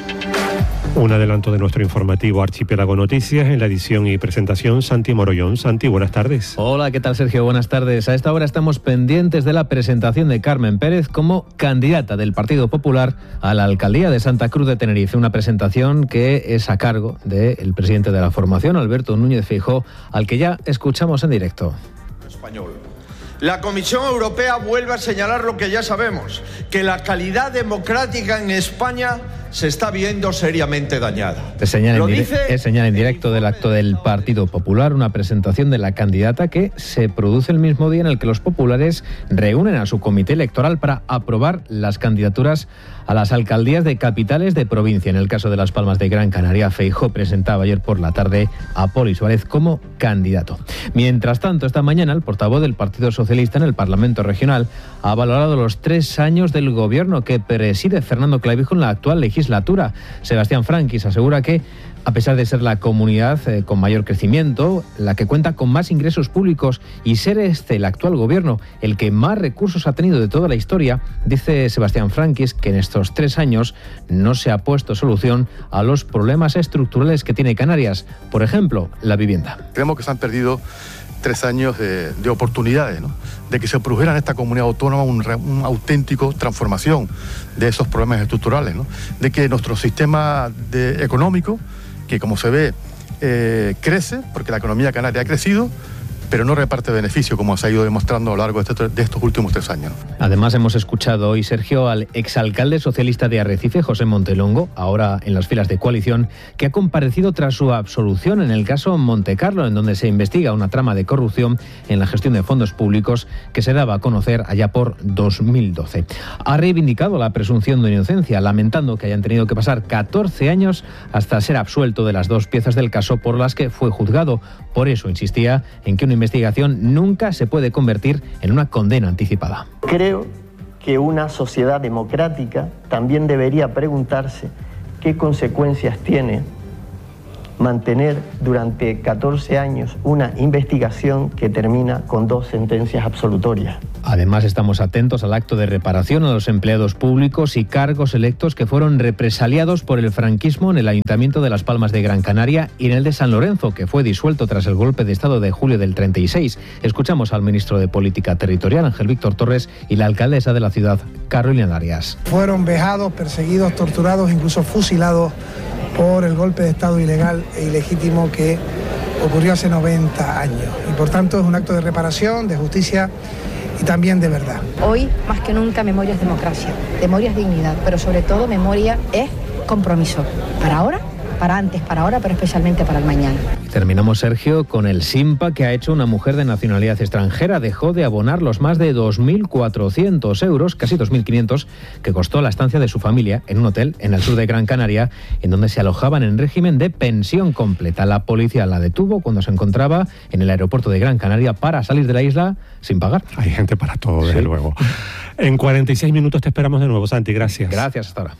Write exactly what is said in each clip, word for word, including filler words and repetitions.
Un adelanto de nuestro informativo Archipiélago Noticias en la edición y presentación Santi Morollón. Santi, buenas tardes. Hola, ¿qué tal, Sergio? Buenas tardes. A esta hora estamos pendientes de la presentación de Carmen Pérez como candidata del Partido Popular a la alcaldía de Santa Cruz de Tenerife. Una presentación que es a cargo del presidente de la formación, Alberto Núñez Feijóo, al que ya escuchamos en directo. Español. La Comisión Europea vuelve a señalar lo que ya sabemos, que la calidad democrática en España se está viendo seriamente dañada. Es señal, en, dire- dice... es señal en directo del acto del Partido Popular, una presentación de la candidata que se produce el mismo día en el que los populares reúnen a su comité electoral para aprobar las candidaturas a las alcaldías de capitales de provincia. En el caso de Las Palmas de Gran Canaria, Feijóo presentaba ayer por la tarde a Poli Suárez como candidato. Mientras tanto, esta mañana el portavoz del Partido Socialista en el Parlamento Regional ha valorado los tres años del gobierno que preside Fernando Clavijo en la actual legislatura. Sebastián Franquis asegura que, a pesar de ser la comunidad eh, con mayor crecimiento, la que cuenta con más ingresos públicos y ser este, el actual gobierno, el que más recursos ha tenido de toda la historia, dice Sebastián Franquis que en estos tres años no se ha puesto solución a los problemas estructurales que tiene Canarias. Por ejemplo, la vivienda. Creemos que se han perdido tres años de, de oportunidades, ¿no? De que se produjera en esta comunidad autónoma un, un auténtico transformación de esos problemas estructurales, ¿no? De que nuestro sistema de, económico, que como se ve eh, crece, porque la economía canaria ha crecido, pero no reparte beneficio, como se ha ido demostrando a lo largo de, este, de estos últimos tres años. Además, hemos escuchado hoy, Sergio, al exalcalde socialista de Arrecife, José Montelongo, ahora en las filas de coalición, que ha comparecido tras su absolución en el caso Montecarlo, en donde se investiga una trama de corrupción en la gestión de fondos públicos que se daba a conocer allá por dos mil doce. Ha reivindicado la presunción de inocencia, lamentando que hayan tenido que pasar catorce años hasta ser absuelto de las dos piezas del caso por las que fue juzgado. Por eso insistía en que una investigación nunca se puede convertir en una condena anticipada. Creo que una sociedad democrática también debería preguntarse qué consecuencias tiene mantener durante catorce años una investigación que termina con dos sentencias absolutorias. Además, estamos atentos al acto de reparación a los empleados públicos y cargos electos que fueron represaliados por el franquismo en el Ayuntamiento de Las Palmas de Gran Canaria y en el de San Lorenzo, que fue disuelto tras el golpe de Estado de julio del treinta y seis. Escuchamos al ministro de Política Territorial, Ángel Víctor Torres, y la alcaldesa de la ciudad, Carolina Arias. Fueron vejados, perseguidos, torturados, incluso fusilados por el golpe de Estado ilegal e ilegítimo que ocurrió hace noventa años. Y por tanto es un acto de reparación, de justicia y también de verdad. Hoy, más que nunca, memoria es democracia, memoria es dignidad, pero sobre todo memoria es compromiso. Para ahora, para antes, para ahora, pero especialmente para el mañana. Y terminamos, Sergio, con el SIMPA que ha hecho una mujer de nacionalidad extranjera. Dejó de abonar los más de dos mil cuatrocientos euros, casi dos mil quinientos, que costó la estancia de su familia en un hotel en el sur de Gran Canaria, en donde se alojaban en régimen de pensión completa. La policía la detuvo cuando se encontraba en el aeropuerto de Gran Canaria para salir de la isla sin pagar. Hay gente para todo, desde sí. luego. En cuarenta y seis minutos te esperamos de nuevo, Santi. Gracias. Gracias, hasta ahora.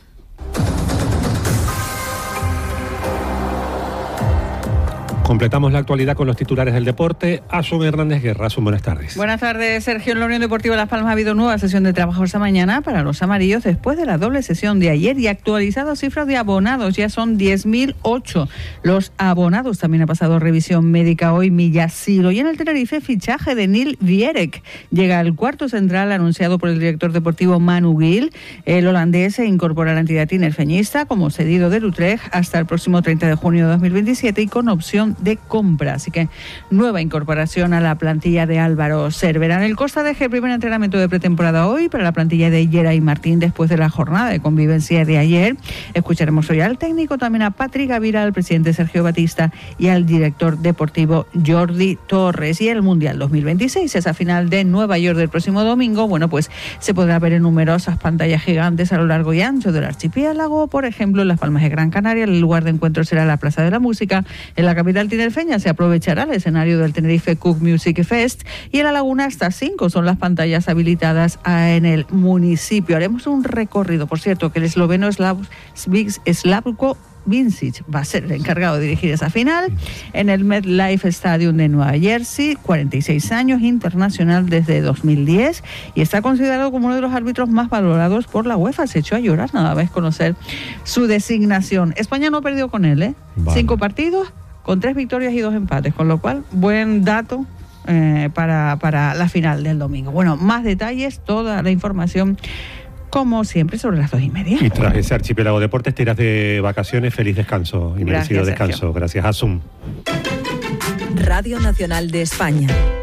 Completamos la actualidad con los titulares del deporte. Asun Hernández Guerra. Asun, buenas tardes. Buenas tardes, Sergio. En la Unión Deportiva Las Palmas ha habido nueva sesión de trabajo esta mañana para los amarillos después de la doble sesión de ayer y actualizadas cifras de abonados. Ya son diez mil ocho. Los abonados también ha pasado revisión médica hoy Millasilo. Y en el Tenerife, fichaje de Neil Vierek. Llega el cuarto central anunciado por el director deportivo Manu Gil. El holandés se incorpora a la entidad tinerfeñista como cedido del Utrecht hasta el próximo treinta de junio de dos mil veintisiete y con opción de compra. Así que nueva incorporación a la plantilla de Álvaro Cervera. En el Costa de G, primer entrenamiento de pretemporada hoy para la plantilla de Geray Martín después de la jornada de convivencia de ayer. Escucharemos hoy al técnico, también a Patrick Gavira, al presidente Sergio Batista y al director deportivo Jordi Torres. Y el Mundial dos mil veintiséis, esa final de Nueva York del próximo domingo, bueno, pues se podrá ver en numerosas pantallas gigantes a lo largo y ancho del archipiélago. Por ejemplo, en Las Palmas de Gran Canaria, el lugar de encuentro será la Plaza de la Música. En la capital tinerfeña se aprovechará el escenario del Tenerife Cook Music Fest y en La Laguna hasta cinco son las pantallas habilitadas en el municipio. Haremos un recorrido, por cierto, que el esloveno Slavko Vincic va a ser el encargado de dirigir esa final en el MetLife Stadium de Nueva Jersey, cuarenta y seis años, internacional desde dos mil diez y está considerado como uno de los árbitros más valorados por la UEFA. Se echó a llorar nada más conocer su designación. España no perdió con él, ¿eh? Vale. Cinco partidos con tres victorias y dos empates, con lo cual buen dato eh, para, para la final del domingo. Bueno, más detalles, toda la información como siempre sobre las dos y media. Y tras ese Archipiélago Deportes te irás de vacaciones. Feliz descanso y merecido descanso. Gracias, Asum. Radio Nacional de España.